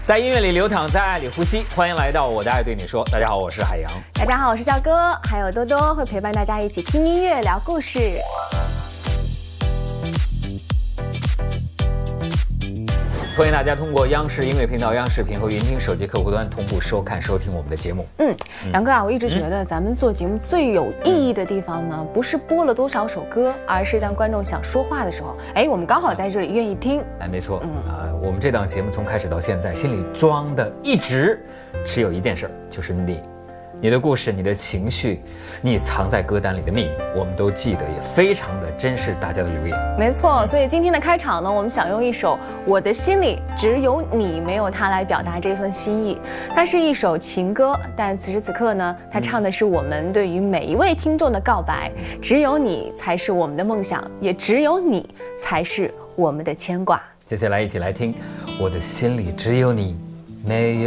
在音乐里流淌，在爱里呼吸。欢迎来到我的爱对你说。大家好，我是海洋。 大家好，我是笑哥，还有多多会陪伴大家一起听音乐、聊故事。 欢迎大家通过央视音乐频道、央视频和云听手机客户端同步收看、收听我们的节目。 杨哥啊，我一直觉得咱们做节目最有意义的地方呢，不是播了多少首歌，而是当观众想说话的时候，我们刚好在这里愿意听。 没错，我们这档节目从开始到现在，心里装的一直只有一件事，就是你的故事、你的情绪，你藏在歌单里的秘密，我们都记得，也非常的珍视大家的留言。 没错，所以今天的开场呢，我们想用一首《我的心里只有你没有他》来表达这份心意。它是一首情歌，但此时此刻呢，它唱的是我们对于每一位听众的告白。只有你才是我们的梦想，也只有你才是我们的牵挂。 接下来一起来听《我的心里只有你没有》。